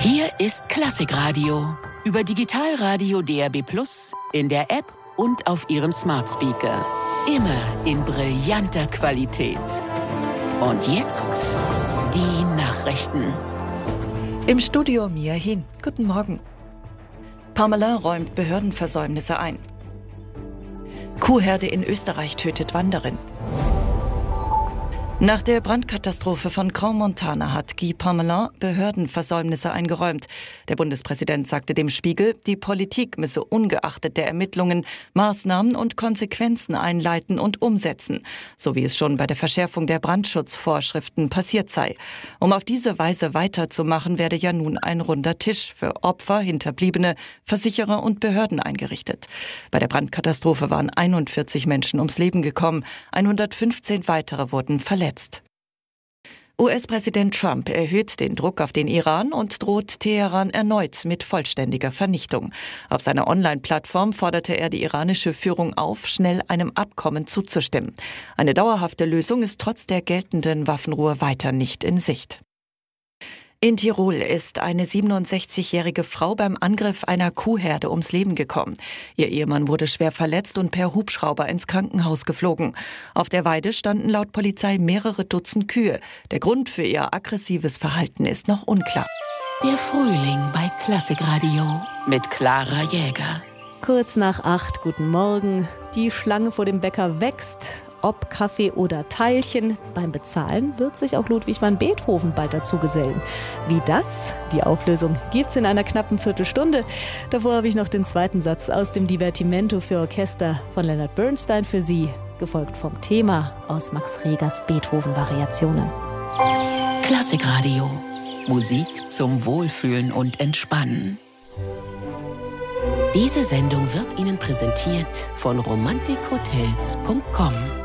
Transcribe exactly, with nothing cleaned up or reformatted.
Hier ist Klassikradio. Über Digitalradio D A B plus, in der App und auf Ihrem Smart Speaker. Immer in brillanter Qualität. Und jetzt die Nachrichten. Im Studio Mia Hin. Guten Morgen. Parmelin räumt Behördenversäumnisse ein. Kuhherde in Österreich tötet Wanderin. Nach der Brandkatastrophe von Crans-Montana hat Guy Parmelin Behördenversäumnisse eingeräumt. Der Bundespräsident sagte dem Spiegel, die Politik müsse ungeachtet der Ermittlungen Maßnahmen und Konsequenzen einleiten und umsetzen, so wie es schon bei der Verschärfung der Brandschutzvorschriften passiert sei. Um auf diese Weise weiterzumachen, werde ja nun ein runder Tisch für Opfer, Hinterbliebene, Versicherer und Behörden eingerichtet. Bei der Brandkatastrophe waren einundvierzig Menschen ums Leben gekommen, hundertfünfzehn weitere wurden verletzt. U S-Präsident Trump erhöht den Druck auf den Iran und droht Teheran erneut mit vollständiger Vernichtung. Auf seiner Online-Plattform forderte er die iranische Führung auf, schnell einem Abkommen zuzustimmen. Eine dauerhafte Lösung ist trotz der geltenden Waffenruhe weiter nicht in Sicht. In Tirol ist eine siebenundsechzigjährige Frau beim Angriff einer Kuhherde ums Leben gekommen. Ihr Ehemann wurde schwer verletzt und per Hubschrauber ins Krankenhaus geflogen. Auf der Weide standen laut Polizei mehrere Dutzend Kühe. Der Grund für ihr aggressives Verhalten ist noch unklar. Der Frühling bei Klassikradio mit Clara Jäger. Kurz nach acht, guten Morgen. Die Schlange vor dem Bäcker wächst. Ob Kaffee oder Teilchen. Beim Bezahlen wird sich auch Ludwig van Beethoven bald dazu gesellen. Wie das? Die Auflösung gibt's in einer knappen Viertelstunde. Davor habe ich noch den zweiten Satz aus dem Divertimento für Orchester von Leonard Bernstein für Sie, gefolgt vom Thema aus Max Regers Beethoven-Variationen. Klassikradio. Musik zum Wohlfühlen und Entspannen. Diese Sendung wird Ihnen präsentiert von romantik hotels punkt com.